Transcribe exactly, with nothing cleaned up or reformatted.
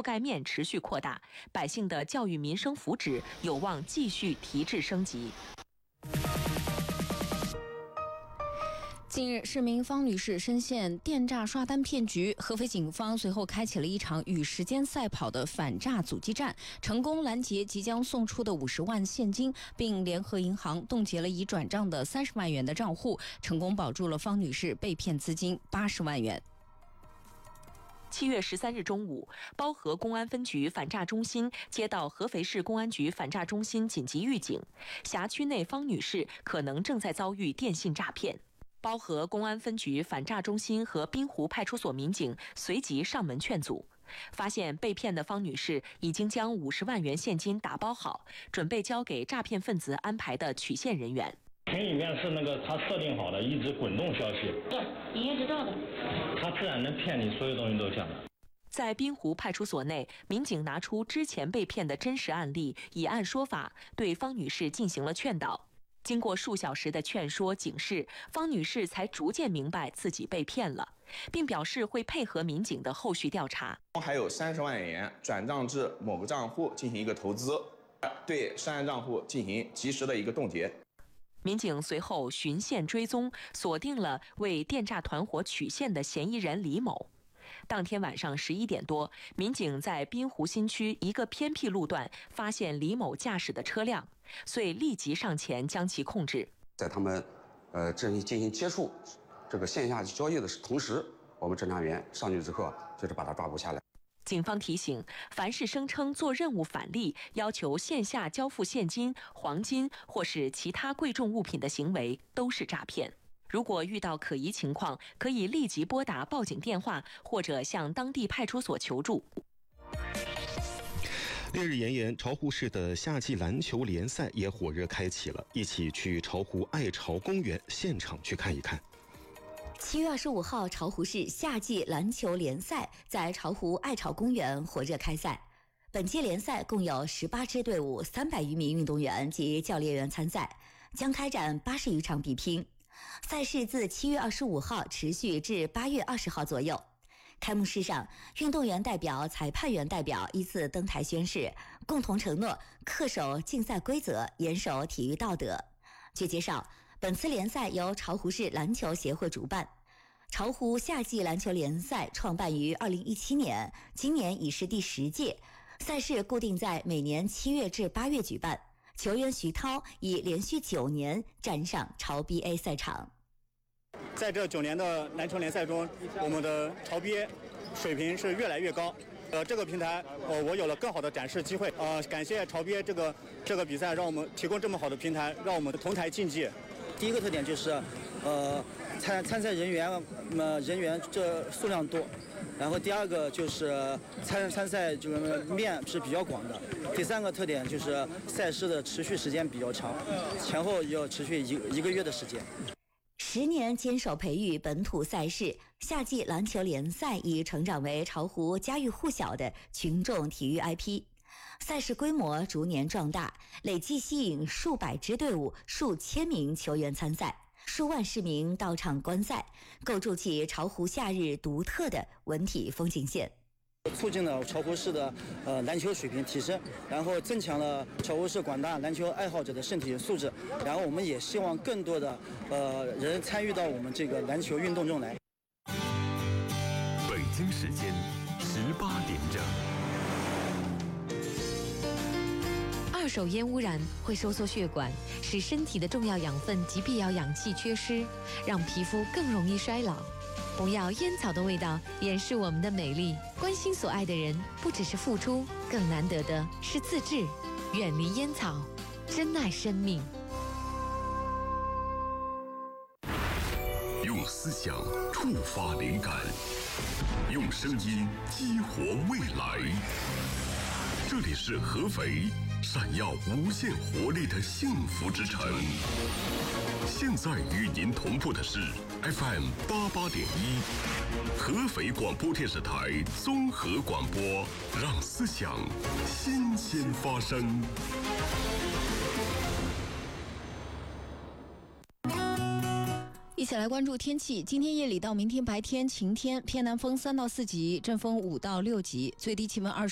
覆盖面持续扩大，百姓的教育民生福祉有望继续提质升级。 近日，市民方女士深陷电诈刷单骗局，合肥警方随后开启了一场与时间赛跑的反诈阻击战，成功拦截即将送出的五十万现金，并联合银行冻结了已转账的三十万元的账户，成功保住了方女士被骗资金八十万元。 七月十三日中午，包河公安分局反诈中心接到合肥市公安局反诈中心紧急预警，辖区内方女士可能正在遭遇电信诈骗。包河公安分局反诈中心和滨湖派出所民警随即上门劝阻，发现被骗的方女士已经将五十万元现金打包好，准备交给诈骗分子安排的取现人员。 群里面是那个他设定好的一直滚动消息， 对，营业执照的， 他自然能骗你所有东西都讲的。 在滨湖派出所内，民警拿出之前被骗的真实案例，以案说法，对方女士进行了劝导。经过数小时的劝说警示，方女士才逐渐明白自己被骗了，并表示会配合民警的后续调查。 还有三十万元转账至某个账户进行一个投资，对涉案账户进行及时的一个冻结。 民警随后循线追踪，锁定了为电诈团伙取现的嫌疑人李某。当天晚上十一点多，民警在滨湖新区一个偏僻路段发现李某驾驶的车辆，遂立即上前将其控制。 在他们呃进行进行接触这个线下交易的同时，我们侦查员上去之后就是把他抓捕下来。 警方提醒，凡是声称做任务返利、要求线下交付现金、黄金或是其他贵重物品的行为，都是诈骗。如果遇到可疑情况，可以立即拨打报警电话，或者向当地派出所求助。 烈日炎炎，巢湖市的夏季篮球联赛也火热开启了，一起去巢湖爱巢公园现场去看一看。 七月二十五号，巢湖市夏季篮球联赛在巢湖爱巢公园火热开赛。本届联赛共有十八支队伍、三百余名运动员及教练员参赛，将开展八十余场比拼。赛事自七月二十五号持续至八月二十号左右。开幕式上，运动员代表、裁判员代表依次登台宣誓，共同承诺恪守竞赛规则，严守体育道德。据介绍，本次联赛由巢湖市篮球协会主办。巢湖夏季篮球联赛创办于二零一七年，今年已是第十届。赛事固定在每年七月至八月举办。球员徐涛已连续九年站上巢 B A 赛场。 在这九年的篮球联赛中，我们的巢 B A 水平是越来越高。呃，这个平台，呃，我有了更好的展示机会。呃，感谢巢 B A 这个这个比赛，让我们提供这么好的平台，让我们同台竞技。 第一个特点就是，呃，参参赛人员，呃，人员这数量多。然后第二个就是参参赛这个面是比较广的，第三个特点就是赛事的持续时间比较长，前后要持续一一个月的时间。 十年坚守培育本土赛事，夏季篮球联赛已成长为巢湖家喻户晓的群众体育 I P。赛事规模逐年壮大，累计吸引数百支队伍、数千名球员参赛。数万市民到场观赛，构筑起巢湖夏日独特的文体风景线， 促进了巢湖市的呃篮球水平提升，然后增强了巢湖市广大篮球爱好者的身体素质，然后我们也希望更多的呃人参与到我们这个篮球运动中来。 北京时间十八点整。 二手烟污染会收缩血管，使身体的重要养分及必要氧气缺失，让皮肤更容易衰老。不要烟草的味道掩饰我们的美丽。关心所爱的人，不只是付出，更难得的是自制。远离烟草，珍爱生命。 用思想触发灵感，用声音激活未来。这里是合肥，闪耀无限活力的幸福之城。现在与您同步的是 F M 八八点一，合肥广播电视台综合广播，让思想新鲜发生。 一起来关注天气。今天夜里到明天白天晴天，偏南风三到四级，阵风五到六级，最低气温二。